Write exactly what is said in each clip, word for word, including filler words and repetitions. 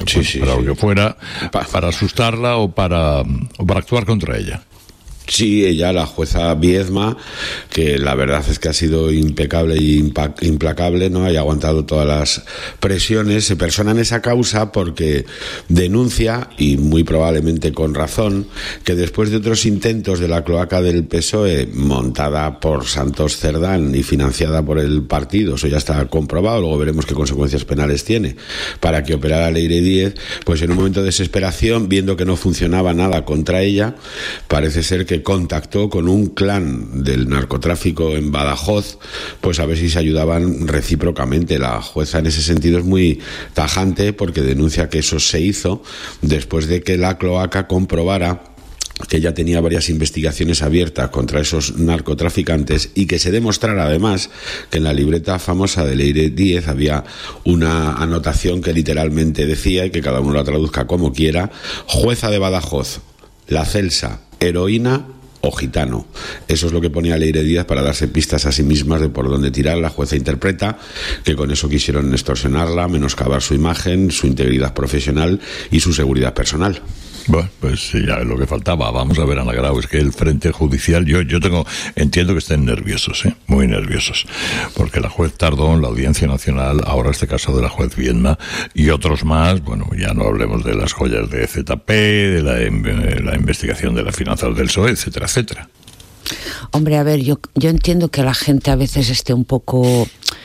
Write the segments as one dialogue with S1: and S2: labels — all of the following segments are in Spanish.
S1: sí, sí,
S2: para
S1: sí.
S2: lo que fuera, para asustarla o para, o para actuar contra ella.
S1: Sí, ella, la jueza Viedma, que la verdad es que ha sido impecable e implacable, ¿no? Haya aguantado todas las presiones, se persona en esa causa porque denuncia, y muy probablemente con razón, que después de otros intentos de la cloaca del P S O E, montada por Santos Cerdán y financiada por el partido, eso ya está comprobado, luego veremos qué consecuencias penales tiene, para que operara Leire Díez, pues en un momento de desesperación, viendo que no funcionaba nada contra ella, parece ser que contactó con un clan del narcotráfico en Badajoz, pues a ver si se ayudaban recíprocamente. La jueza en ese sentido es muy tajante porque denuncia que eso se hizo después de que la cloaca comprobara que ya tenía varias investigaciones abiertas contra esos narcotraficantes y que se demostrara además que en la libreta famosa de Leire Díez había una anotación que literalmente decía, y que cada uno la traduzca como quiera: jueza de Badajoz, la Celsa, heroína o gitano. Eso es lo que ponía Leire Díez para darse pistas a sí mismas de por dónde tirar. La jueza interpreta que con eso quisieron extorsionarla, menoscabar su imagen, su integridad profesional y su seguridad personal.
S2: Bueno, pues ya es lo que faltaba. Vamos a ver, Ana Grau, es que el frente judicial, yo yo tengo, entiendo que estén nerviosos, ¿eh? Muy nerviosos, porque la juez Tardón, la Audiencia Nacional, ahora este caso de la juez Viedma y otros más, bueno, ya no hablemos de las joyas de Z P, de la, de la investigación de las finanzas del P S O E, etcétera, etcétera.
S3: Hombre, a ver, yo, yo entiendo que la gente a veces esté un poco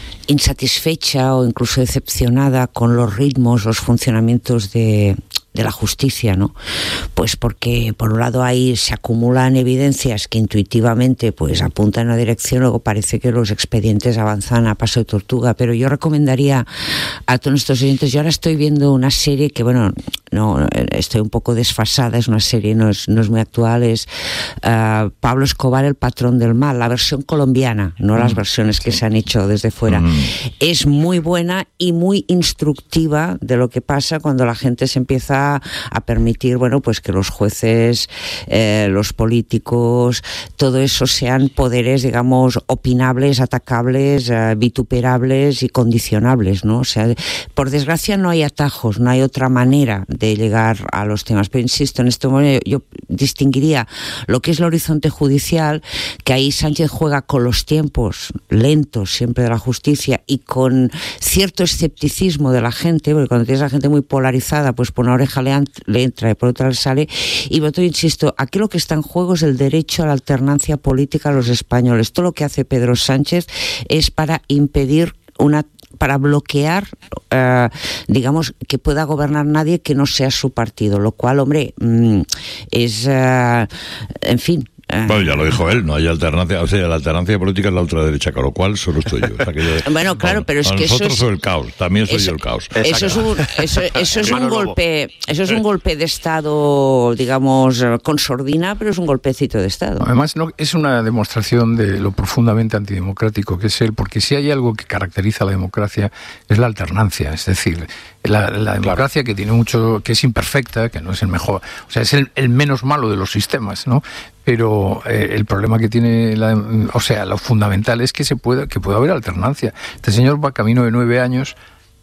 S3: insatisfecha o incluso decepcionada con los ritmos, los funcionamientos de... de la justicia, ¿no? Pues porque por un lado ahí se acumulan evidencias que intuitivamente pues apuntan en una dirección, luego parece que los expedientes avanzan a paso de tortuga, pero yo recomendaría a todos nuestros oyentes, yo ahora estoy viendo una serie que, bueno, no, estoy un poco desfasada, es una serie, no es, no es muy actual, es uh, Pablo Escobar, el patrón del mal, la versión colombiana, no mm. las versiones que se han hecho desde fuera. Mm. Es muy buena y muy instructiva de lo que pasa cuando la gente se empieza a permitir, bueno, pues que los jueces, eh, los políticos, todo eso sean poderes, digamos, opinables, atacables, eh, vituperables y condicionables, ¿no? O sea, por desgracia no hay atajos, no hay otra manera de llegar a los temas, pero insisto, en este momento yo distinguiría lo que es el horizonte judicial, que ahí Sánchez juega con los tiempos lentos siempre de la justicia y con cierto escepticismo de la gente, porque cuando tienes a la gente muy polarizada, pues por una oreja le, le entra y por otra le sale, y por otro, insisto, aquí lo que está en juego es el derecho a la alternancia política a los españoles. Todo lo que hace Pedro Sánchez es para impedir una para bloquear, uh, digamos, que pueda gobernar nadie que no sea su partido, lo cual, hombre, mm, es, uh, en fin.
S2: Bueno, ya lo dijo él, no hay alternancia, o sea, la alternancia política es la ultraderecha, con lo cual solo estoy yo. O sea, que yo
S3: bueno, claro,
S2: bueno,
S3: pero es que
S2: nosotros
S3: eso es...
S2: soy el caos, también soy
S3: eso,
S2: yo el caos.
S3: Eso es un, eso, eso es un golpe, eso es un golpe de Estado, digamos, con sordina, pero es un golpecito de Estado.
S4: Además, no, es una demostración de lo profundamente antidemocrático que es él, porque si hay algo que caracteriza a la democracia es la alternancia, es decir, la, la democracia claro. que tiene mucho, que es imperfecta, que no es el mejor, o sea, es el, el menos malo de los sistemas, ¿no? Pero eh, el problema que tiene, la, o sea, lo fundamental es que se pueda, que pueda haber alternancia. Este señor va camino de nueve años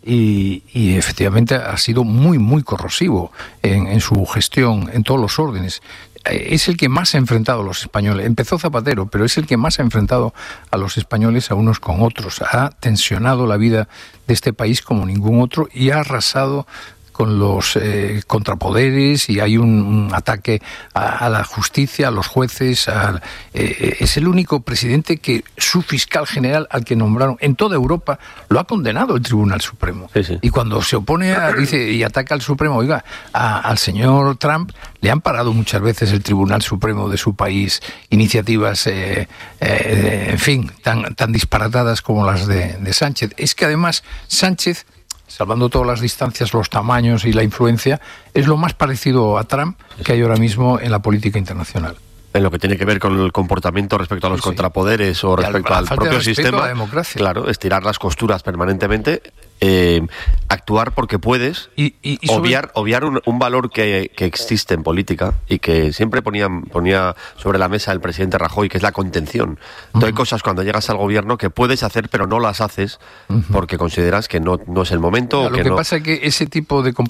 S4: y, y efectivamente ha sido muy, muy corrosivo en, en su gestión, en todos los órdenes. Es el que más ha enfrentado a los españoles. Empezó Zapatero, pero es el que más ha enfrentado a los españoles a unos con otros. Ha tensionado la vida de este país como ningún otro y ha arrasado con los eh, contrapoderes, y hay un, un ataque a, a la justicia, a los jueces. A, eh, es el único presidente que su fiscal general, al que nombraron en toda Europa, lo ha condenado el Tribunal Supremo. Sí, sí. Y cuando se opone a, dice y ataca al Supremo, oiga, a, al señor Trump le han parado muchas veces el Tribunal Supremo de su país iniciativas, eh, eh, en fin, tan, tan disparatadas como las de, de Sánchez. Es que además Sánchez, salvando todas las distancias, los tamaños y la influencia, es lo más parecido a Trump que hay ahora mismo en la política internacional.
S5: En lo que tiene que ver con el comportamiento respecto a los sí, contrapoderes sí. o respecto al, al propio de sistema,
S4: a la democracia.
S5: Claro, estirar las costuras permanentemente, eh, actuar porque puedes, y, y, y sobre... obviar, obviar un, un valor que, que existe en política y que siempre ponía, ponía sobre la mesa el presidente Rajoy, que es la contención. Entonces uh-huh. hay cosas cuando llegas al gobierno que puedes hacer pero no las haces uh-huh. porque consideras que no, no es el momento.
S4: Lo
S5: que
S4: que
S5: no...
S4: pasa es que ese tipo de